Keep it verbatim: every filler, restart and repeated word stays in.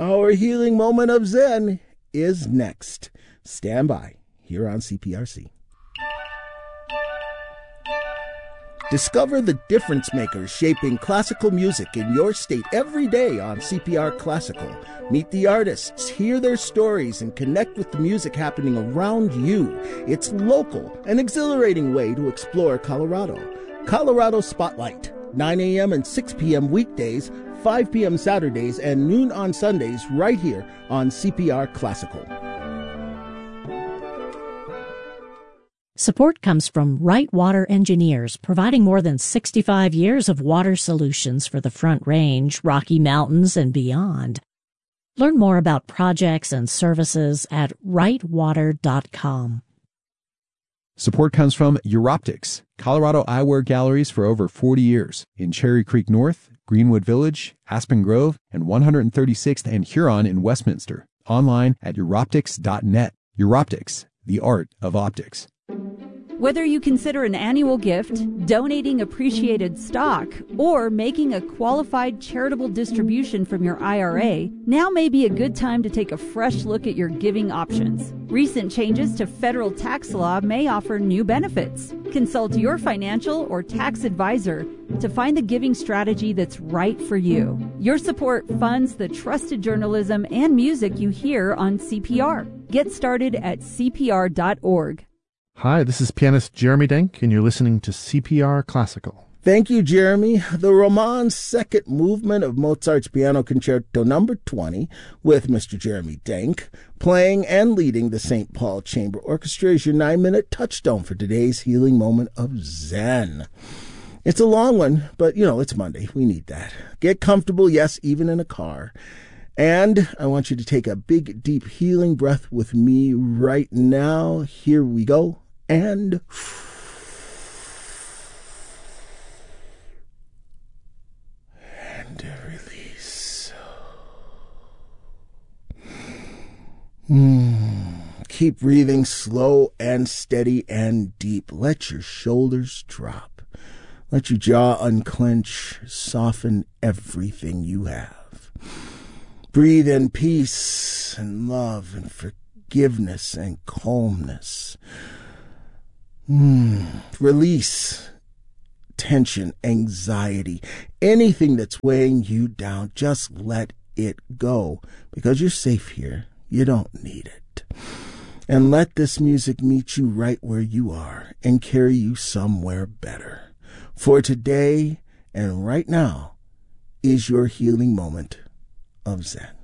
Our healing moment of Zen is next. Stand by here on C P R C. Discover the difference makers shaping classical music in your state every day on C P R Classical. Meet the artists, hear their stories, and connect with the music happening around you. It's local, an exhilarating way to explore Colorado. Colorado Spotlight, nine a.m. and six p.m. weekdays, five p.m. Saturdays, and noon on Sundays right here on C P R Classical. Support comes from Wright Water Engineers, providing more than sixty-five years of water solutions for the Front Range, Rocky Mountains, and beyond. Learn more about projects and services at wright water dot com. Support comes from Europtics, Colorado eyewear galleries for over forty years in Cherry Creek North, Greenwood Village, Aspen Grove, and one hundred thirty-sixth and Huron in Westminster. Online at europtics dot net. Europtics, the art of optics. Whether you consider an annual gift, donating appreciated stock, or making a qualified charitable distribution from your I R A, now may be a good time to take a fresh look at your giving options. Recent changes to federal tax law may offer new benefits. Consult your financial or tax advisor to find the giving strategy that's right for you. Your support funds the trusted journalism and music you hear on C P R. Get started at c p r dot org. Hi, this is pianist Jeremy Denk, and you're listening to C P R Classical. Thank you, Jeremy. The Roman's second movement of Mozart's Piano Concerto number twenty with Mister Jeremy Denk, playing and leading the Saint Paul Chamber Orchestra is your nine-minute touchstone for today's healing moment of Zen. It's a long one, but, you know, it's Monday. We need that. Get comfortable, yes, even in a car. And I want you to take a big, deep healing breath with me right now. Here we go. And and release. Mm. Keep breathing slow and steady and deep. Let your shoulders drop. Let your jaw unclench. Soften everything you have. Breathe in peace and love and forgiveness and calmness. Mm. Release tension, anxiety, anything that's weighing you down. Just let it go because you're safe here. You don't need it. And let this music meet you right where you are and carry you somewhere better. For today and right now is your healing moment of Zen.